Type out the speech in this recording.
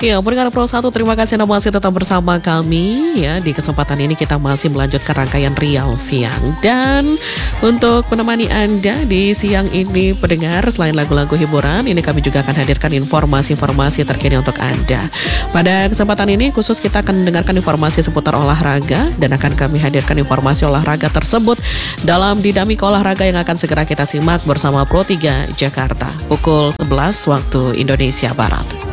Ya, pendengar Pro 1, terima kasih Anda masih tetap bersama kami ya. Di kesempatan ini kita masih melanjutkan rangkaian Riau Siang. Dan untuk menemani Anda di siang ini, pendengar, selain lagu-lagu hiburan, ini kami juga akan hadirkan informasi-informasi terkini untuk Anda. Pada kesempatan ini khusus kita akan mendengarkan informasi seputar olahraga dan akan kami hadirkan informasi olahraga tersebut dalam Dinamika Olahraga yang akan segera kita simak bersama Pro 3 Jakarta pukul 11 waktu Indonesia Barat.